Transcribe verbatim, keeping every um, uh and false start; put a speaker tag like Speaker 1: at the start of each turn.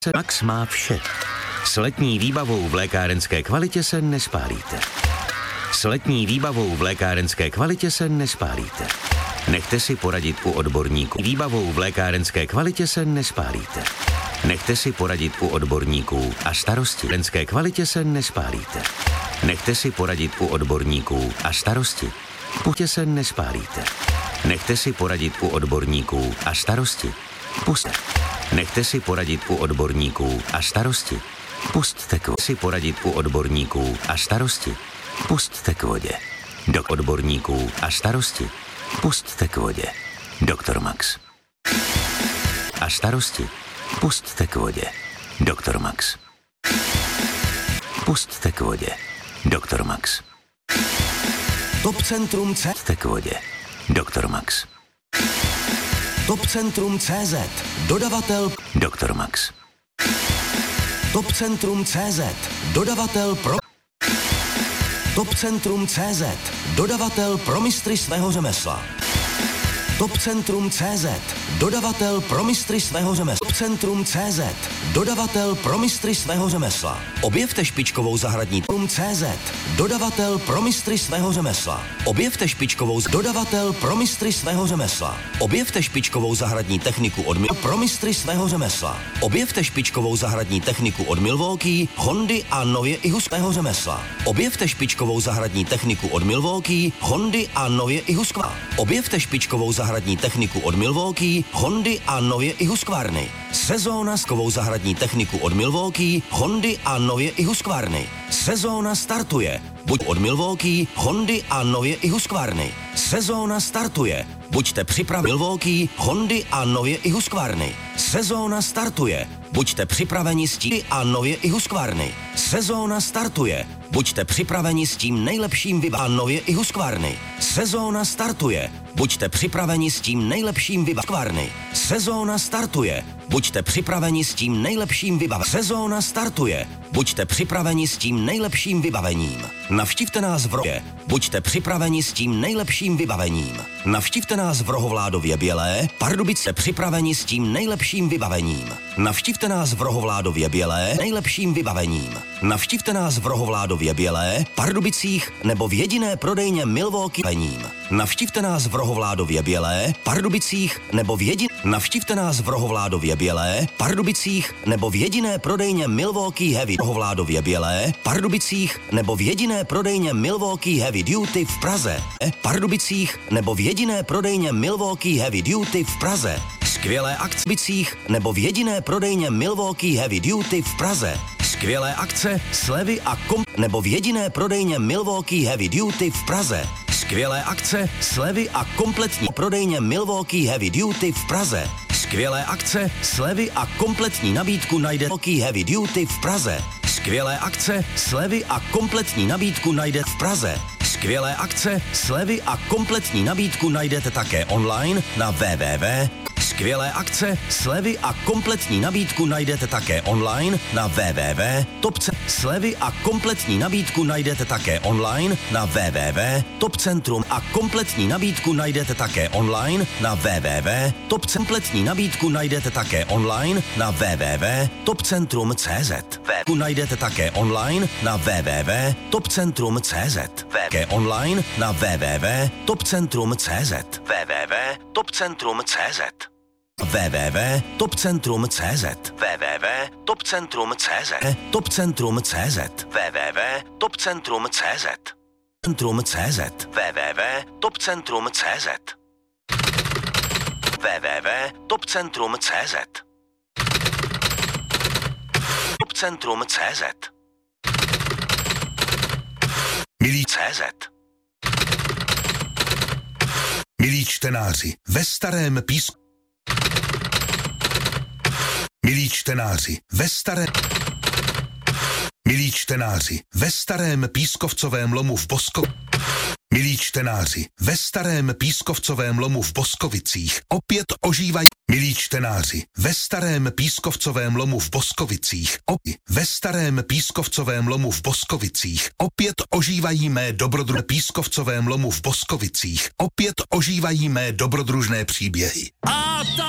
Speaker 1: Max má vše. S letní výbavou v lékárenské kvalitě se nespálíte. S letní výbavou v lékárenské kvalitě se nespálíte. Nechte si poradit u odborníků. Výbavou v lékárenské kvalitě se nespálíte. Nechte si poradit u odborníků a starosti. V lékárenské kvalitě se nespálíte. Nechte si poradit u odborníků a starosti. Pustě se nespálíte. Nechte si poradit u odborníků a starosti. Puste. Nechte si poradit u odborníků a starosti. Pusťte k si poradit u odborníků a starosti. Pusťte k vodě. Do odborníků a starosti. Pusťte k vodě. Doktor Max. A starosti. Pusťte k vodě. Doktor Max. Pusťte k vodě. Doktor Max.
Speaker 2: Top Centrum C.
Speaker 1: Pusťte k vodě. Doktor Max.
Speaker 2: Top Centrum C Z. Dodavatel.
Speaker 1: Doktor Max.
Speaker 2: Top Centrum C Z. Dodavatel pro. Top Centrum C Z. Dodavatel pro mistry svého řemesla. Top Centrum C Z. Dodavatel pro mistry svého řemesla. Top Centrum C Z. Dodavatel pro mistry svého řemesla. Objevte špičkovou zahradní Centrum C Z. Dodavatel pro mistry svého řemesla. Objevte špičkovou z... Dodavatel pro mistry svého řemesla. Objevte špičkovou zahradní techniku od Mil... Pro mistry svého řemesla. Objevte špičkovou zahradní techniku od Milwaukee, Hondy a nově i svého řemesla. Objevte špičkovou zahradní techniku od Milwaukee, Hondy a nově i Husqvarna. Objevte špičkovou zahradní techniku od Milwaukee, Hondy a nově i Husqvarny. Sezóna s kovou zahradní techniku od Milwaukee, Hondy a nově i Husqvarny. Sezóna startuje. Buď od Milwaukee, Hondy a nově i Husqvarny. Sezóna startuje. Buďte připraveni. Milwaukee, Hondy a nově i Husqvarny. Sezóna startuje. Buďte připraveni s tím a nově i Husqvarny. Sezóna startuje. Buďte připraveni s tím nejlepším vyba a nově i Husqvarny. Sezóna startuje. Buďte připraveni s tím nejlepším vybavením. Sezóna startuje. Buďte připraveni s tím nejlepším vybavením. Sezóna startuje. Buďte připraveni s tím nejlepším vybavením. Navštivte nás v Rohově. Buďte připraveni s tím nejlepším vybavením. Navštivte nás v Rohovládově Bělé, Pardubice připraveni s tím nejlepším vybavením. Navštivte nás v Rohovládově Bělé nejlepším vybavením. Navštivte nás v Rohovládově Bělé, Pardubicích nebo v jediné prodejně Milwaukee vením. Navštivte nás v Rohovládově Bělé, Pardubicích nebo v jediné Navštivte nás v Rohovládově Bělé, Pardubicích nebo v jediné prodejně Milwaukee Heavy Rohovládově Bělé, Pardubicích nebo v jediné prodejně Milwaukee Heavy Duty v Praze. Pardubicích nebo v jediné prodejně Milwaukee Heavy Duty v Praze. Skvělé akce Bicích nebo v jediné prodejně Milwaukee Heavy Duty v Praze. Skvělé akce, slevy a kom nebo v jediné prodejně Milwaukee Heavy Duty v Praze. Skvělé akce, slevy a kompletní prodejně Milwaukee Heavy Duty v Praze. Skvělé akce, slevy a kompletní nabídku najdete Milwaukee Heavy Duty v Praze. Skvělé akce, slevy a kompletní nabídku najdete v Praze. Skvělé akce, slevy a kompletní nabídku najdete také online na w w w. Skvělé akce, slevy a kompletní nabídku najdete také online na w w w. Topce slevy a kompletní nabídku najdete také online na w w w. Top Centrum a kompletní nabídku najdete také online na w w w. Top kompletní nabídku najdete také online na w w w. Top Centrum tečka cé zet. Ku najdete také online na w w w. Top Centrum tečka cé zet. Také online na w w w. Top Centrum tečka cé zet. w w w. Top Centrum tečka cé zet. w w w. Top Centrum tečka cé zet. w w w. Top Centrum tečka cé zet. Top Centrum tečka cé zet. w w w. Top Centrum tečka cé zet. Centrum tečka cé zet. w w w. Top Centrum tečka cé zet. w w w. Top Centrum tečka cé zet. Top Centrum tečka cé zet.
Speaker 3: Milí
Speaker 2: cé zet.
Speaker 3: Milí čtenáři, ve starém písku Milí čtenáři, ve starém Milí čtenáři, ve starém pískovcovém lomu v Bosko Milí čtenáři, ve starém pískovcovém lomu v Boskovicích opět ožívají Milí čtenáři, ve starém pískovcovém lomu v Boskovicích opět ve starém pískovcovém lomu v Boskovicích opět ožívají mé dobrodružné pískovcovém lomu v Boskovicích opět ožívají mé dobrodružné příběhy.
Speaker 4: A ta